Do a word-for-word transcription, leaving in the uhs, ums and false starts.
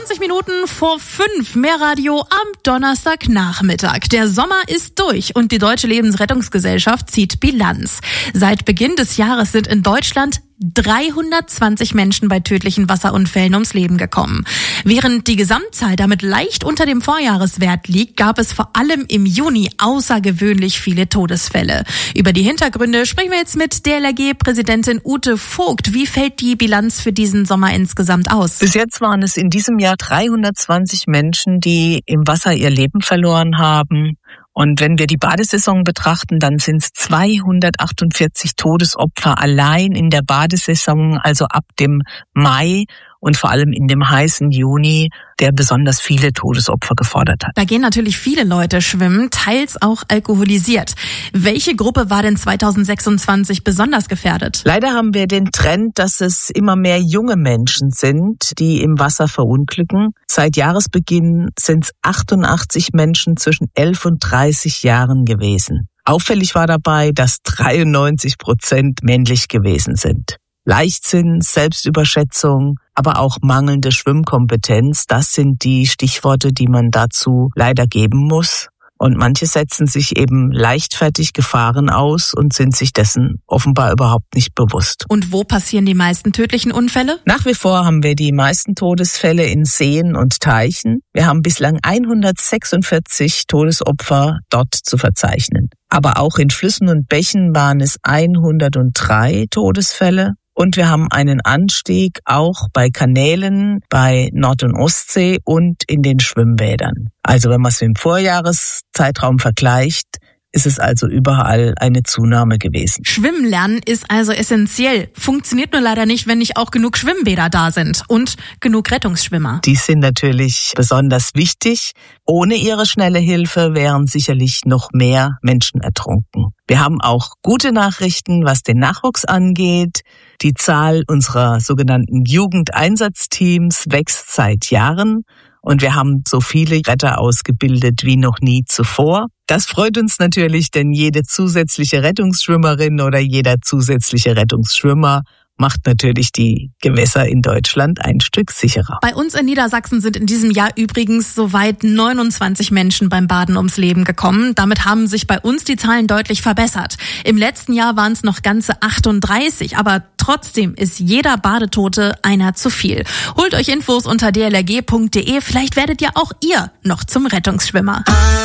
zwanzig Minuten vor fünf, mehr Radio am Donnerstagnachmittag. Der Sommer ist durch und die Deutsche Lebensrettungsgesellschaft zieht Bilanz. Seit Beginn des Jahres sind in Deutschland dreihundertzwanzig Menschen bei tödlichen Wasserunfällen ums Leben gekommen. Während die Gesamtzahl damit leicht unter dem Vorjahreswert liegt, gab es vor allem im Juni außergewöhnlich viele Todesfälle. Über die Hintergründe sprechen wir jetzt mit D L R G-Präsidentin Ute Vogt. Wie fällt die Bilanz für diesen Sommer insgesamt aus? Bis jetzt waren es in diesem Jahr dreihundertzwanzig Menschen, die im Wasser ihr Leben verloren haben. Und wenn wir die Badesaison betrachten, dann sind es zweihundertachtundvierzig Todesopfer allein in der Badesaison, also ab dem Mai und vor allem in dem heißen Juni, der besonders viele Todesopfer gefordert hat. Da gehen natürlich viele Leute schwimmen, teils auch alkoholisiert. Welche Gruppe war denn zweitausendsechsundzwanzig besonders gefährdet? Leider haben wir den Trend, dass es immer mehr junge Menschen sind, die im Wasser verunglücken. Seit Jahresbeginn sind es achtundachtzig Menschen zwischen elf und dreißig Jahren gewesen. Auffällig war dabei, dass dreiundneunzig Prozent männlich gewesen sind. Leichtsinn, Selbstüberschätzung, aber auch mangelnde Schwimmkompetenz, das sind die Stichworte, die man dazu leider geben muss. Und manche setzen sich eben leichtfertig Gefahren aus und sind sich dessen offenbar überhaupt nicht bewusst. Und wo passieren die meisten tödlichen Unfälle? Nach wie vor haben wir die meisten Todesfälle in Seen und Teichen. Wir haben bislang hundertsechsundvierzig Todesopfer dort zu verzeichnen. Aber auch in Flüssen und Bächen waren es hundertdrei Todesfälle. Und wir haben einen Anstieg auch bei Kanälen, bei Nord- und Ostsee und in den Schwimmbädern. Also wenn man es im Vorjahreszeitraum vergleicht, ist es also überall eine Zunahme gewesen. Schwimmen lernen ist also essentiell. Funktioniert nur leider nicht, wenn nicht auch genug Schwimmbäder da sind und genug Rettungsschwimmer. Die sind natürlich besonders wichtig. Ohne ihre schnelle Hilfe wären sicherlich noch mehr Menschen ertrunken. Wir haben auch gute Nachrichten, was den Nachwuchs angeht. Die Zahl unserer sogenannten Jugendeinsatzteams wächst seit Jahren. Und wir haben so viele Retter ausgebildet wie noch nie zuvor. Das freut uns natürlich, denn jede zusätzliche Rettungsschwimmerin oder jeder zusätzliche Rettungsschwimmer macht natürlich die Gewässer in Deutschland ein Stück sicherer. Bei uns in Niedersachsen sind in diesem Jahr übrigens soweit neunundzwanzig Menschen beim Baden ums Leben gekommen. Damit haben sich bei uns die Zahlen deutlich verbessert. Im letzten Jahr waren es noch ganze achtunddreißig, aber trotzdem ist jeder Badetote einer zu viel. Holt euch Infos unter d l r g punkt d e, vielleicht werdet ja auch ihr noch zum Rettungsschwimmer.